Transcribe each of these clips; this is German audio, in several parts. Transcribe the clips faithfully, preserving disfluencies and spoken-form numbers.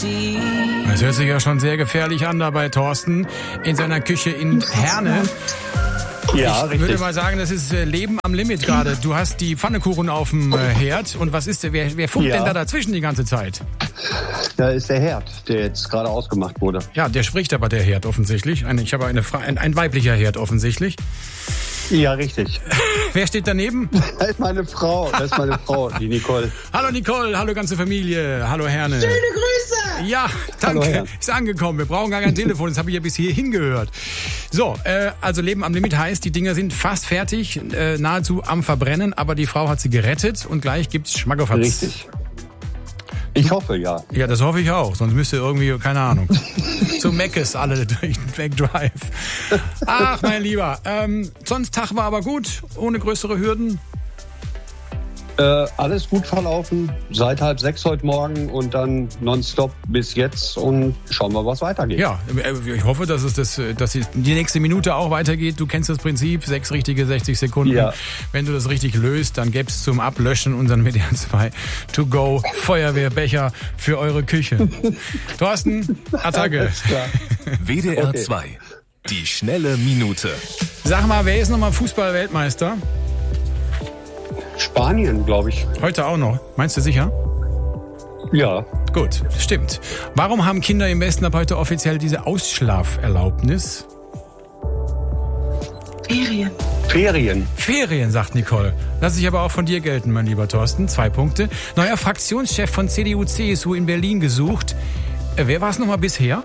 Das hört sich ja schon sehr gefährlich an da bei Thorsten in seiner Küche in Herne. Ja, ich richtig. würde mal sagen, das ist Leben am Limit gerade. Du hast die Pfannekuchen auf dem Herd und was ist, wer, wer funkt Ja. denn da dazwischen die ganze Zeit? Da ist der Herd, der jetzt gerade ausgemacht wurde. Ja, der spricht aber, der Herd offensichtlich. Eine, ich habe eine Fra- ein, ein weiblicher Herd offensichtlich. Ja, richtig. Wer steht daneben? Das ist meine Frau, das ist meine Frau, die Nicole. Hallo Nicole, hallo ganze Familie, hallo Herne. Schöne Grüße! Ja, Hallo, danke. Herr. Ist angekommen. Wir brauchen gar kein Telefon. Das habe ich ja bis hierhin gehört. So, äh, also Leben am Limit heißt, die Dinger sind fast fertig, äh, nahezu am Verbrennen, aber die Frau hat sie gerettet und gleich gibt's Schmackofatz. Richtig. Ich hoffe, ja. Ja, das hoffe ich auch. Sonst müsst ihr irgendwie, keine Ahnung, zu Meckes alle durch den McDrive. Ach, mein Lieber. Ähm, sonst Tag war aber gut, ohne größere Hürden. Äh, alles gut verlaufen, seit halb sechs heute Morgen und dann nonstop bis jetzt und schauen wir, was weitergeht. Ja, ich hoffe, dass es das, dass die nächste Minute auch weitergeht. Du kennst das Prinzip, sechs richtige sechzig Sekunden. Ja. Wenn du das richtig löst, dann gäbe es zum Ablöschen unseren W D R zwei To-Go Feuerwehrbecher für eure Küche. Thorsten, Attacke. Alles klar. W D R Okay. zwei. Die schnelle Minute. Sag mal, wer ist nochmal Fußball-Weltmeister? Spanien, glaube ich. Heute auch noch. Meinst du sicher? Ja. Gut, stimmt. Warum haben Kinder im Westen ab heute offiziell diese Ausschlaferlaubnis? Ferien. Ferien. Ferien, sagt Nicole. Lass ich aber auch von dir gelten, mein lieber Thorsten. Zwei Punkte. Neuer Fraktionschef von C D U C S U in Berlin gesucht. Äh, wer war es nochmal bisher?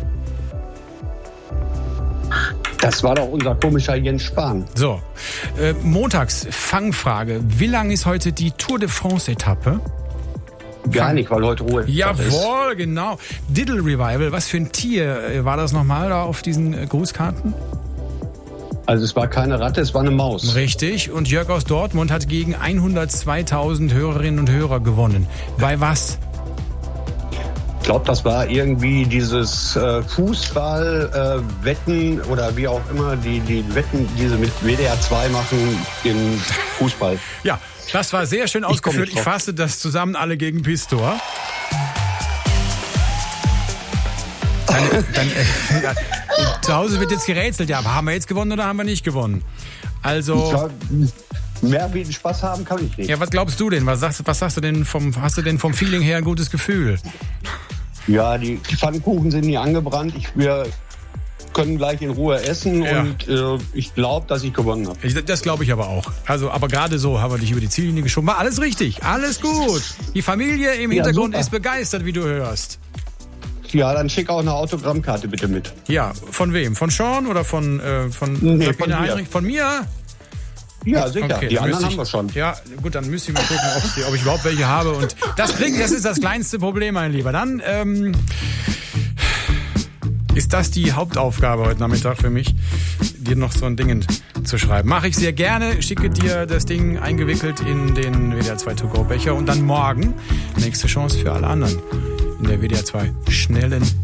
Das war doch unser komischer Jens Spahn. So, äh, montags Fangfrage. Wie lang ist heute die Tour de France-Etappe? Gar nicht, weil heute Ruhe ist. Jawohl, genau. Diddle Revival. Was für ein Tier äh, war das nochmal da auf diesen äh, Grußkarten? Also es war keine Ratte, es war eine Maus. Richtig. Und Jörg aus Dortmund hat gegen hundertzweitausend Hörerinnen und Hörer gewonnen. Bei was? Ich glaube, das war irgendwie dieses äh, Fußball-Wetten äh, oder wie auch immer, die, die Wetten, die sie mit W D R zwei machen im Fußball. Ja, das war sehr schön ausgeführt. nicht Ich drauf. fasse das zusammen, alle gegen Pistor. Dann, dann, äh, ja, zu Hause wird jetzt gerätselt. Ja, aber haben wir jetzt gewonnen oder haben wir nicht gewonnen? Also, Ja, mehr wie Spaß haben kann ich nicht. ja, was glaubst du denn? Was sagst, was sagst du denn vom, hast du denn vom Feeling her ein gutes Gefühl? Ja, die, die Pfannkuchen sind nie angebrannt. Ich, wir können gleich in Ruhe essen Ja. und äh, ich glaube, dass ich gewonnen habe. Ich, das glaube ich aber auch. Also, aber gerade so haben wir dich über die Ziellinie geschoben. War alles richtig, alles gut. Die Familie im Ja, Hintergrund super. ist begeistert, wie du hörst. Ja, dann schick auch eine Autogrammkarte bitte mit. Ja, von wem? Von Sean oder von, äh, von Nee, Sabine von mir. Heinrich? Von mir? Ja, sicher. Okay, die dann anderen müsste haben wir schon. Ja, gut, dann müsste ich mal gucken, ob, die, ob ich überhaupt welche habe. Und das klingt, das ist das kleinste Problem, mein Lieber. Dann ähm, ist das die Hauptaufgabe heute Nachmittag für mich, dir noch so ein Ding zu schreiben. Mache ich sehr gerne, schicke dir das Ding eingewickelt in den W D R zwei To-Go-Becher und dann morgen nächste Chance für alle anderen in der W D R zwei schnellen